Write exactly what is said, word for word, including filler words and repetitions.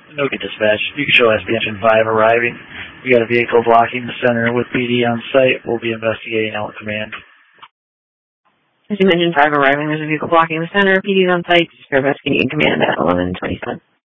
Okay, dispatch. You can show S B Engine five arriving. We got a vehicle blocking the center with P D on site. We'll be investigating out command. S B Engine five arriving. There's a vehicle blocking the center. P D's on site. We're investigating command at eleven twenty-seven.